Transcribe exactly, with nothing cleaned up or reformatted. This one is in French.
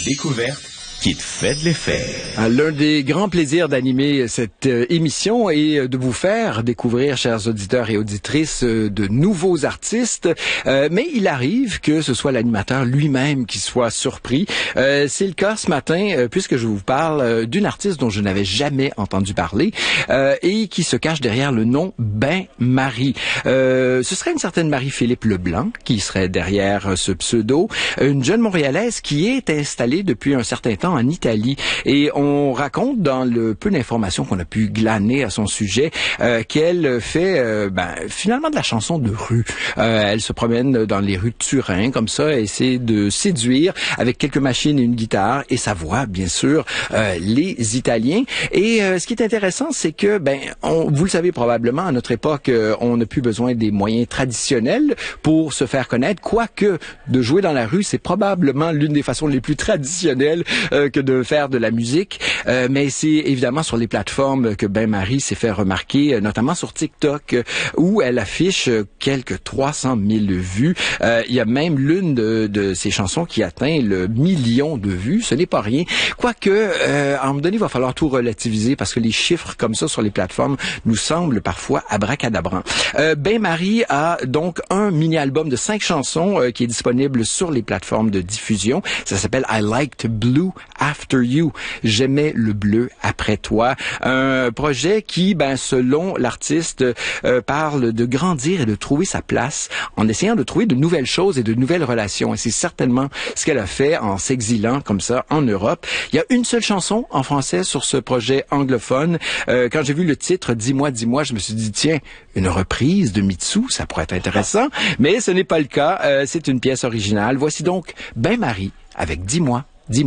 découverte qui te fait de l'effet. L'un des grands plaisirs d'animer cette euh, émission est de vous faire découvrir, chers auditeurs et auditrices, euh, de nouveaux artistes. Euh, mais il arrive que ce soit l'animateur lui-même qui soit surpris. Euh, c'est le cas ce matin, euh, puisque je vous parle euh, d'une artiste dont je n'avais jamais entendu parler euh, et qui se cache derrière le nom Bain-Marie. Euh, ce serait une certaine Marie-Philippe Leblanc qui serait derrière euh, ce pseudo. Une jeune Montréalaise qui est installée depuis un certain temps en Italie. Et on raconte dans le peu d'informations qu'on a pu glaner à son sujet euh, qu'elle fait euh, ben, finalement de la chanson de rue. Euh, elle se promène dans les rues de Turin comme ça, elle essaie de séduire avec quelques machines et une guitare et sa voix, bien sûr, euh, les Italiens. Et euh, ce qui est intéressant, c'est que, ben, on, vous le savez probablement, à notre époque, euh, on n'a plus besoin des moyens traditionnels pour se faire connaître, quoique de jouer dans la rue, c'est probablement l'une des façons les plus traditionnelles euh, que de faire de la musique, euh, mais c'est évidemment sur les plateformes que Bain-Marie s'est fait remarquer, notamment sur TikTok, où elle affiche quelques trois cent mille vues. Euh, il y a même l'une de, de ses chansons qui atteint le million de vues. Ce n'est pas rien. Quoique, euh, à un moment donné, il va falloir tout relativiser parce que les chiffres comme ça sur les plateformes nous semblent parfois abracadabrants. Euh, Bain-Marie a donc un mini-album de cinq chansons euh, qui est disponible sur les plateformes de diffusion. Ça s'appelle I Liked Blue After You. J'aimais le bleu après toi. Un projet qui, ben, selon l'artiste, euh, parle de grandir et de trouver sa place en essayant de trouver de nouvelles choses et de nouvelles relations. Et c'est certainement ce qu'elle a fait en s'exilant comme ça en Europe. Il y a une seule chanson en français sur ce projet anglophone. Euh, quand j'ai vu le titre « Dis-moi, dis-moi », je me suis dit, tiens, une reprise de Mitsou, ça pourrait être intéressant. Mais ce n'est pas le cas. Euh, c'est une pièce originale. Voici donc Bain-Marie avec « Dis-moi, dis-moi ».